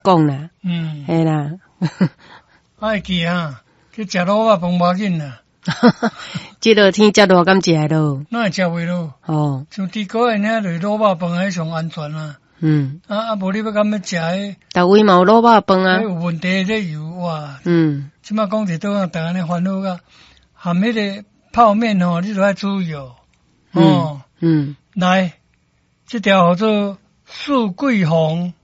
讲啦， 嗯， 系啦， 爱记啊，去食卤肉饭无要紧啦， 这落天遮热敢食会落？ 哪会食袂落？ 哦， 像猪哥因遐就是卤肉饭迄上安全啊。无你要敢要食迄？ 逐位嘛有卤肉饭啊。 有问题咧油哇。即摆讲一倒啊，逐个人烦恼甲含迄个泡面吼，你都爱注意哦。来，这条叫做四桂红。